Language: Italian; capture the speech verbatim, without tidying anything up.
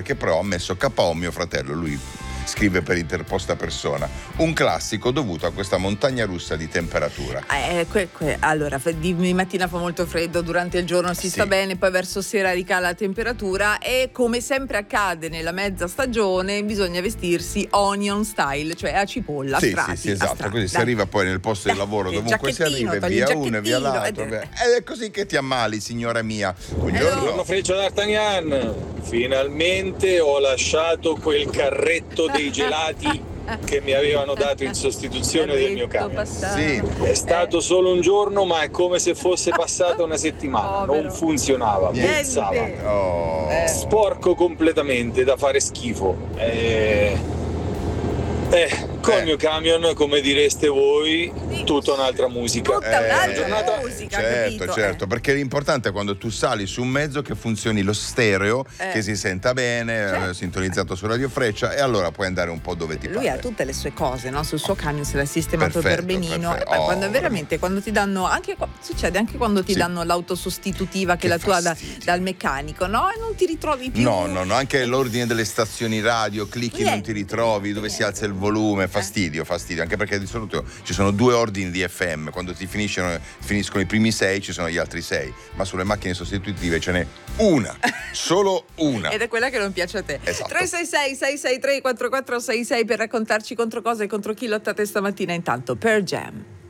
perché però ho messo K O mio fratello, lui scrive per interposta persona, un classico dovuto a questa montagna russa di temperatura. Eh, que, que, allora di, di mattina fa molto freddo, durante il giorno si sì. sta bene, poi verso sera ricala la temperatura e come sempre accade nella mezza stagione bisogna vestirsi onion style, cioè a cipolla, sì, strati, sì, sì, esatto, strati. così si Dai. arriva poi nel posto Dai, di lavoro il dovunque si arriva, togli via il uno e via giacchettino, l'altro. eh, Ed è così che ti ammali, signora mia. Buongiorno. Buongiorno Freccia d'Artagnan, finalmente ho lasciato quel carretto dei gelati che mi avevano dato in sostituzione del mio camion. Sì. È stato solo un giorno, ma è come se fosse passata una settimana. Non funzionava, puzzava. Oh. Sporco completamente, da fare schifo. Eh, eh, con il mio camion, come direste voi, tutta un'altra musica. Tutta un'altra giornata- musica, Certo, capito? certo, perché l'importante è quando tu sali su un mezzo che funzioni lo stereo, Eh. che si senta bene, Certo. eh, sintonizzato su Radio Freccia, e allora puoi andare un po' dove ti Lui pare. ha tutte le sue cose, no? Sul suo camion se l'ha sistemato Perfetto, per benino. perfetto. E poi Oh, quando veramente quando ti danno anche qua- succede anche quando ti Sì. danno l'autosostitutiva che, Che la tua da- fastidio. dal meccanico, no? E non ti ritrovi più. No, no, no, anche l'ordine delle stazioni radio, clicchi e non Niente, ti ritrovi, dove si alza il volume, fastidio, fastidio, anche perché di solito ci sono due ordini di F M, quando ti finiscono, finiscono i primi sei ci sono gli altri sei, ma sulle macchine sostitutive ce n'è una, solo una. Ed è quella che non piace a te. Esatto. tre sei sei sei sei tre quattro quattro sei sei per raccontarci contro cosa e contro chi lottate stamattina. Intanto Pearl Jam.